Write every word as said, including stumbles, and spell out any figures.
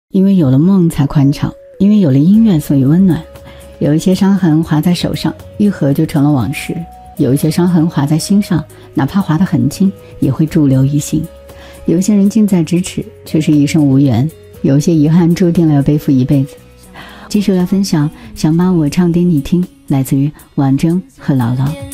因为有了梦才宽敞，因为有了音乐所以温暖。有一些伤痕划在手上，愈合就成了往事；有一些伤痕划在心上，哪怕划得很轻，也会驻留于心。有一些人近在咫尺，却是一生无缘；有一些遗憾注定了要背负一辈子。继续来分享，想把我唱给你听，来自于王铮和姥姥。